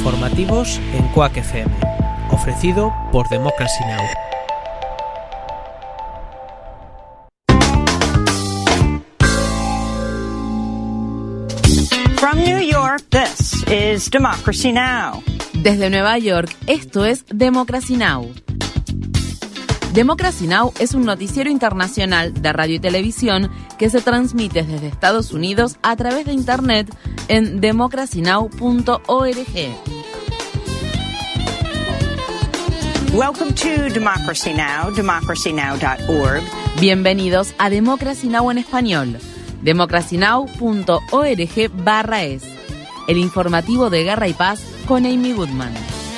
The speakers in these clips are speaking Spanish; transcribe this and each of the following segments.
informativos en Quack FM, ofrecido por Democracy Now! From New York, this is Democracy Now! Desde Nueva York, esto es Democracy Now! Democracy Now! Es un noticiero internacional de radio y televisión que se transmite desde Estados Unidos a través de Internet en democracynow.org. Welcome to Democracy Now!, democracynow.org. Bienvenidos a Democracy Now! En español, democracynow.org/es, el informativo de Guerra y Paz con Amy Goodman.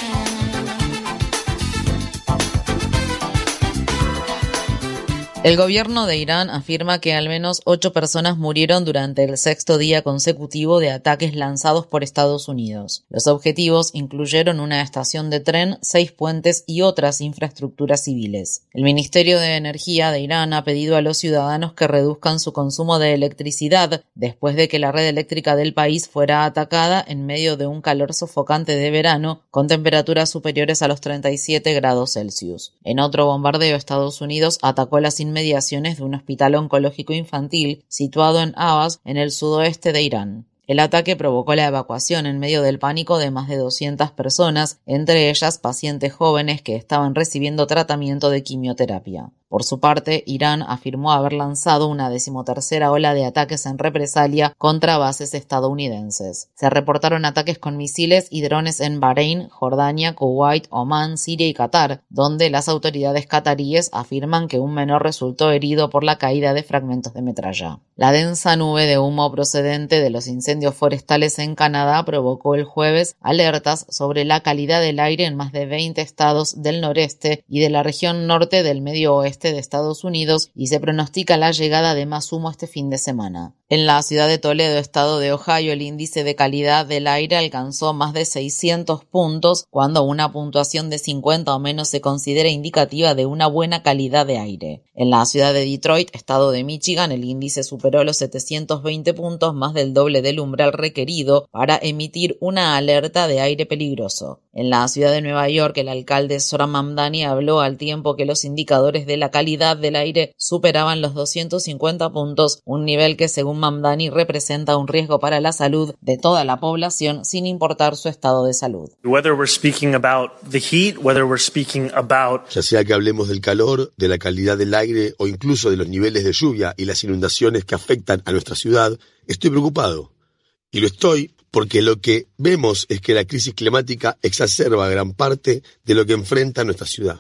El gobierno de Irán afirma que al menos 8 personas murieron durante el 6º día consecutivo de ataques lanzados por Estados Unidos. Los objetivos incluyeron una estación de tren, 6 puentes y otras infraestructuras civiles. El Ministerio de Energía de Irán ha pedido a los ciudadanos que reduzcan su consumo de electricidad después de que la red eléctrica del país fuera atacada en medio de un calor sofocante de verano con temperaturas superiores a los 37 grados Celsius. En otro bombardeo, Estados Unidos atacó las inmediaciones de un hospital oncológico infantil situado en Ahvaz, en el sudoeste de Irán. El ataque provocó la evacuación en medio del pánico de más de 200 personas, entre ellas pacientes jóvenes que estaban recibiendo tratamiento de quimioterapia. Por su parte, Irán afirmó haber lanzado una 13ª ola de ataques en represalia contra bases estadounidenses. Se reportaron ataques con misiles y drones en Bahrein, Jordania, Kuwait, Omán, Siria y Qatar, donde las autoridades cataríes afirman que un menor resultó herido por la caída de fragmentos de metralla. La densa nube de humo procedente de los incendios forestales en Canadá provocó el jueves alertas sobre la calidad del aire en más de 20 estados del noreste y de la región norte del medio oeste de Estados Unidos, y se pronostica la llegada de más humo este fin de semana. En la ciudad de Toledo, estado de Ohio, el índice de calidad del aire alcanzó más de 600 puntos, cuando una puntuación de 50 o menos se considera indicativa de una buena calidad de aire. En la ciudad de Detroit, estado de Michigan, el índice superó los 720 puntos, más del doble del umbral requerido para emitir una alerta de aire peligroso. En la ciudad de Nueva York, el alcalde Zohran Mamdani habló al tiempo que los indicadores de la calidad del aire superaban los 250 puntos, un nivel que según Mamdani representa un riesgo para la salud de toda la población sin importar su estado de salud. Ya sea que hablemos del calor, de la calidad del aire o incluso de los niveles de lluvia y las inundaciones que afectan a nuestra ciudad, estoy preocupado. Y lo estoy porque lo que vemos es que la crisis climática exacerba gran parte de lo que enfrenta nuestra ciudad.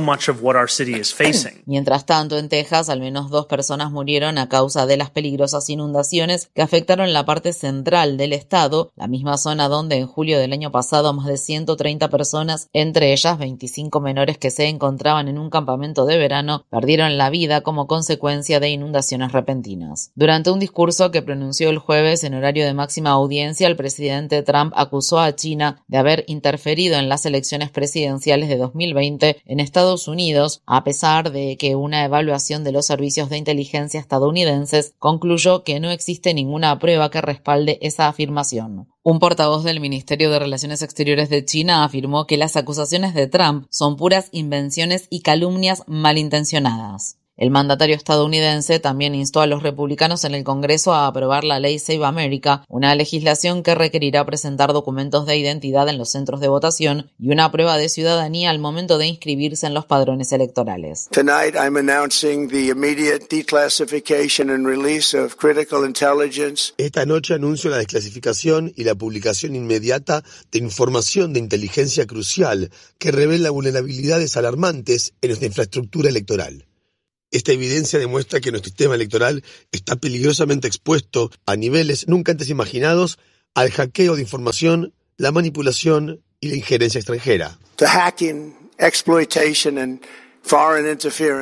Mientras tanto, en Texas, al menos 2 personas murieron a causa de las peligrosas inundaciones que afectaron la parte central del estado, la misma zona donde en julio del año pasado más de 130 personas, entre ellas 25 menores que se encontraban en un campamento de verano, perdieron la vida como consecuencia de inundaciones repentinas. Durante un discurso que pronunció el jueves en horario de máxima audiencia, el presidente Trump acusó a China de haber interferido en las elecciones presidenciales de 2020 en Estados Unidos, a pesar de que una evaluación de los servicios de inteligencia estadounidenses concluyó que no existe ninguna prueba que respalde esa afirmación. Un portavoz del Ministerio de Relaciones Exteriores de China afirmó que las acusaciones de Trump son puras invenciones y calumnias malintencionadas. El mandatario estadounidense también instó a los republicanos en el Congreso a aprobar la ley Save America, una legislación que requerirá presentar documentos de identidad en los centros de votación y una prueba de ciudadanía al momento de inscribirse en los padrones electorales. Tonight I'm announcing the immediate declassification and release of critical intelligence. Esta noche anuncio la desclasificación y la publicación inmediata de información de inteligencia crucial que revela vulnerabilidades alarmantes en nuestra infraestructura electoral. Esta evidencia demuestra que nuestro sistema electoral está peligrosamente expuesto a niveles nunca antes imaginados al hackeo de información, la manipulación y la injerencia extranjera. To hacking, exploitation and foreign interference.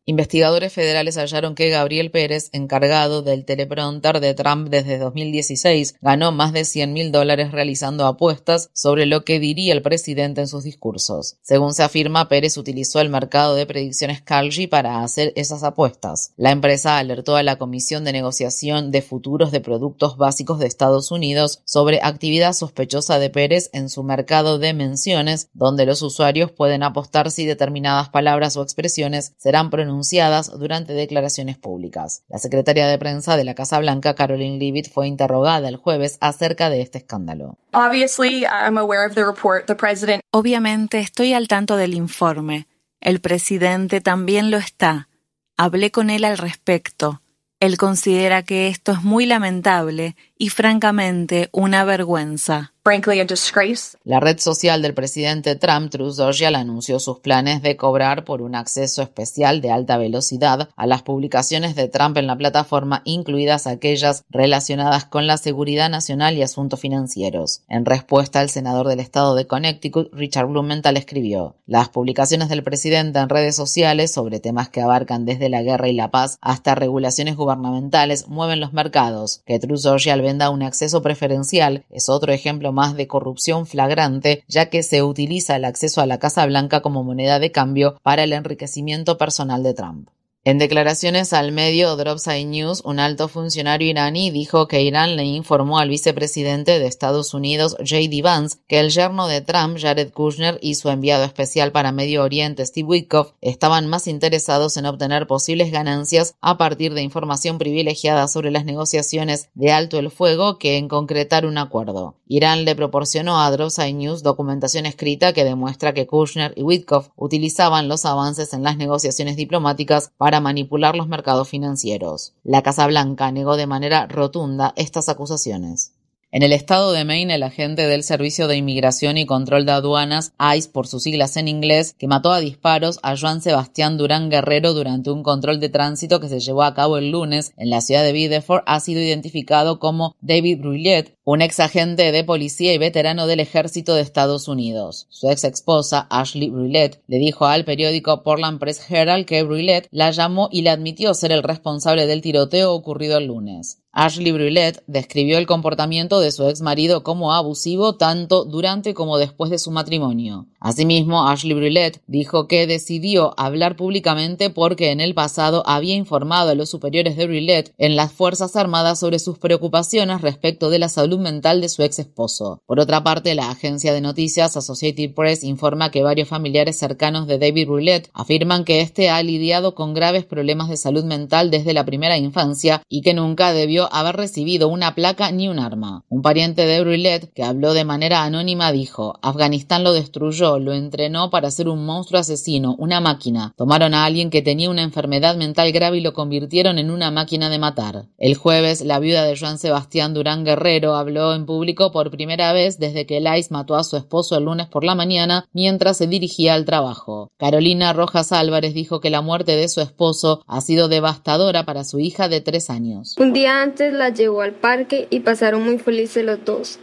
Investigadores federales hallaron que Gabriel Pérez, encargado del teleprompter de Trump desde 2016, ganó más de $100.000 realizando apuestas sobre lo que diría el presidente en sus discursos. Según se afirma, Pérez utilizó el mercado de predicciones Kalshi para hacer esas apuestas. La empresa alertó a la Comisión de Negociación de Futuros de Productos Básicos de Estados Unidos sobre actividad sospechosa de Pérez en su mercado de menciones, donde los usuarios pueden apostar si determinadas palabras o expresiones serán pronunciadas durante declaraciones públicas. La secretaria de prensa de la Casa Blanca, Karoline Leavitt, fue interrogada el jueves acerca de este escándalo. Obviamente estoy al tanto del informe. El presidente también lo está. Hablé con él al respecto. Él considera que esto es muy lamentable y, francamente, una vergüenza. La red social del presidente Trump, Truth Social, anunció sus planes de cobrar por un acceso especial de alta velocidad a las publicaciones de Trump en la plataforma, incluidas aquellas relacionadas con la seguridad nacional y asuntos financieros. En respuesta, el senador del estado de Connecticut, Richard Blumenthal, escribió: las publicaciones del presidente en redes sociales sobre temas que abarcan desde la guerra y la paz hasta regulaciones gubernamentales mueven los mercados. Que Truth Social venda un acceso preferencial es otro ejemplo más de corrupción flagrante, ya que se utiliza el acceso a la Casa Blanca como moneda de cambio para el enriquecimiento personal de Trump. En declaraciones al medio Dropside News, un alto funcionario iraní dijo que Irán le informó al vicepresidente de Estados Unidos, J.D. Vance, que el yerno de Trump, Jared Kushner, y su enviado especial para Medio Oriente, Steve Witkoff, estaban más interesados en obtener posibles ganancias a partir de información privilegiada sobre las negociaciones de alto el fuego que en concretar un acuerdo. Irán le proporcionó a Dropside News documentación escrita que demuestra que Kushner y Witkoff utilizaban los avances en las negociaciones diplomáticas para manipular los mercados financieros. La Casa Blanca negó de manera rotunda estas acusaciones. En el estado de Maine, el agente del Servicio de Inmigración y Control de Aduanas, ICE por sus siglas en inglés, que mató a disparos a Joan Sebastián Durán Guerrero durante un control de tránsito que se llevó a cabo el lunes en la ciudad de Biddeford, ha sido identificado como David Brulette, un ex agente de policía y veterano del ejército de Estados Unidos. Su ex esposa, Ashley Brulette, le dijo al periódico Portland Press Herald que Brulette la llamó y le admitió ser el responsable del tiroteo ocurrido el lunes. Ashley Brulette describió el comportamiento de su ex marido como abusivo tanto durante como después de su matrimonio. Asimismo, Ashley Brulette dijo que decidió hablar públicamente porque en el pasado había informado a los superiores de Brulette en las Fuerzas Armadas sobre sus preocupaciones respecto de la salud mental de su ex esposo. Por otra parte, la agencia de noticias Associated Press informa que varios familiares cercanos de David Brulette afirman que este ha lidiado con graves problemas de salud mental desde la primera infancia y que nunca debió haber recibido una placa ni un arma. Un pariente de Brulette, que habló de manera anónima, dijo: Afganistán lo destruyó, lo entrenó para ser un monstruo asesino, una máquina. Tomaron a alguien que tenía una enfermedad mental grave y lo convirtieron en una máquina de matar. El jueves, la viuda de Joan Sebastián Durán Guerrero habló en público por primera vez desde que el ICE mató a su esposo el lunes por la mañana mientras se dirigía al trabajo. Carolina Rojas Álvarez dijo que la muerte de su esposo ha sido devastadora para su hija de 3 años. Un día antes la llevó al parque y pasaron muy felices los dos.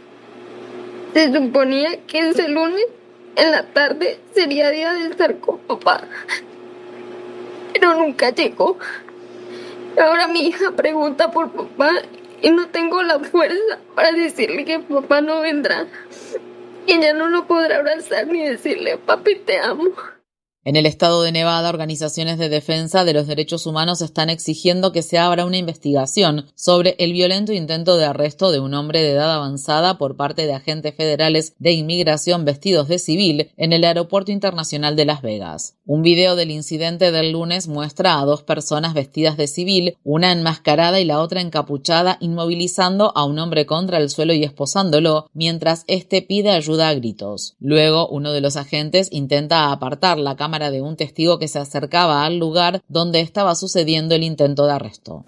Se suponía que ese lunes en la tarde sería día de estar con papá, pero nunca llegó. Ahora mi hija pregunta por papá y no tengo la fuerza para decirle que papá no vendrá. Ella no lo podrá abrazar ni decirle: papi, te amo. En el estado de Nevada, organizaciones de defensa de los derechos humanos están exigiendo que se abra una investigación sobre el violento intento de arresto de un hombre de edad avanzada por parte de agentes federales de inmigración vestidos de civil en el Aeropuerto Internacional de Las Vegas. Un video del incidente del lunes muestra a 2 personas vestidas de civil, una enmascarada y la otra encapuchada, inmovilizando a un hombre contra el suelo y esposándolo, mientras este pide ayuda a gritos. Luego, uno de los agentes intenta apartar la cámara de un testigo que se acercaba al lugar donde estaba sucediendo el intento de arresto.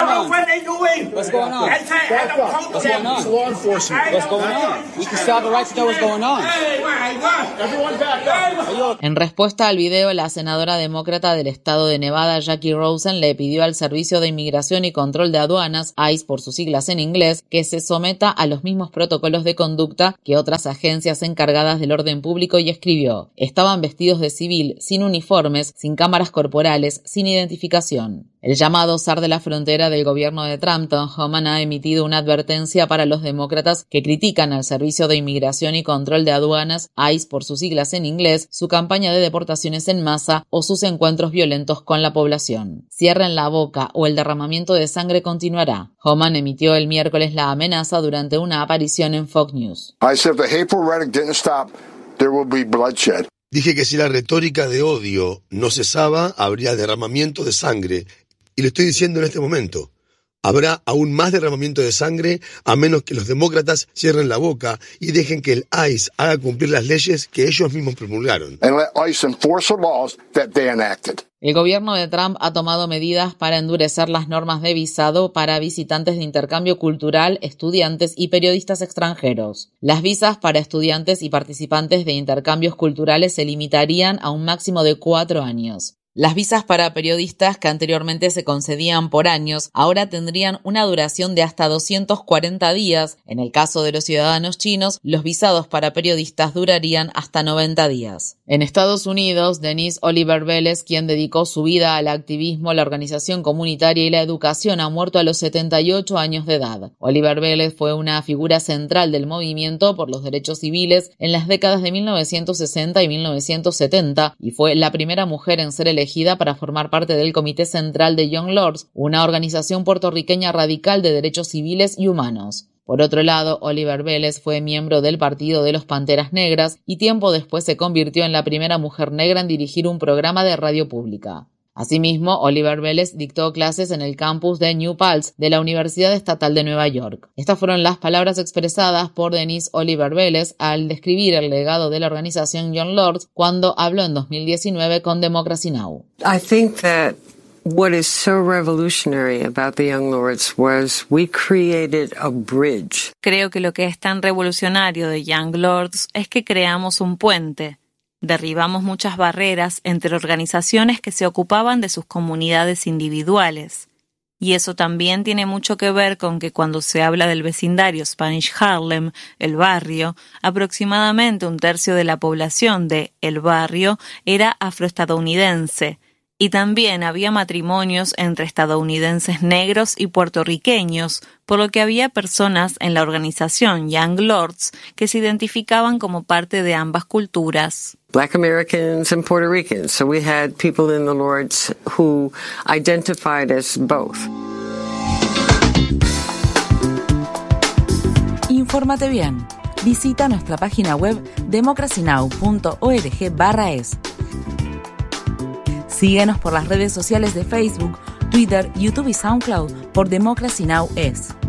En respuesta al video, la senadora senadora demócrata del estado de Nevada, Jackie Rosen, le pidió al Servicio de Inmigración y Control de Aduanas, ICE por sus siglas en inglés, que se someta a los mismos protocolos de conducta que otras agencias encargadas del orden público, y escribió: estaban vestidos de civil, sin uniformes, sin cámaras corporales, sin identificación. El llamado zar de la frontera del gobierno de Trump, Tom Homan, ha emitido una advertencia para los demócratas que critican al Servicio de Inmigración y Control de Aduanas, ICE por sus siglas en inglés, su campaña de deportaciones en masa o sus encuentros violentos con la población. Cierren la boca o el derramamiento de sangre continuará. Homan emitió el miércoles la amenaza durante una aparición en Fox News. Dije que si la retórica de odio no cesaba, habría derramamiento de sangre. Y lo estoy diciendo en este momento. Habrá aún más derramamiento de sangre a menos que los demócratas cierren la boca y dejen que el ICE haga cumplir las leyes que ellos mismos promulgaron. El gobierno de Trump ha tomado medidas para endurecer las normas de visado para visitantes de intercambio cultural, estudiantes y periodistas extranjeros. Las visas para estudiantes y participantes de intercambios culturales se limitarían a un máximo de 4 años. Las visas para periodistas, que anteriormente se concedían por años, ahora tendrían una duración de hasta 240 días. En el caso de los ciudadanos chinos, los visados para periodistas durarían hasta 90 días. En Estados Unidos, Denise Oliver Vélez, quien dedicó su vida al activismo, la organización comunitaria y la educación, ha muerto a los 78 años de edad. Oliver Vélez fue una figura central del movimiento por los derechos civiles en las décadas de 1960 y 1970 y fue la primera mujer en ser elegida para formar parte del Comité Central de Young Lords, una organización puertorriqueña radical de derechos civiles y humanos. Por otro lado, Oliver Vélez fue miembro del Partido de los Panteras Negras y tiempo después se convirtió en la primera mujer negra en dirigir un programa de radio pública. Asimismo, Oliver Vélez dictó clases en el campus de New Paltz de la Universidad Estatal de Nueva York. Estas fueron las palabras expresadas por Denise Oliver Vélez al describir el legado de la organización Young Lords cuando habló en 2019 con Democracy Now! I think that what is so revolutionary about the Young Lords was we created a bridge. Creo que lo que es tan revolucionario de Young Lords es que creamos un puente. Derribamos muchas barreras entre organizaciones que se ocupaban de sus comunidades individuales. Y eso también tiene mucho que ver con que cuando se habla del vecindario Spanish Harlem, el barrio, aproximadamente 1/3 de la población de el barrio era afroestadounidense. Y también había matrimonios entre estadounidenses negros y puertorriqueños, por lo que había personas en la organización Young Lords que se identificaban como parte de ambas culturas. Black Americans and Puerto Ricans, so we had people in the Lords who identified as both. Infórmate bien. Visita nuestra página web democracynow.org/es. Síguenos por las redes sociales de Facebook, Twitter, YouTube y SoundCloud por Democracy Now! Es.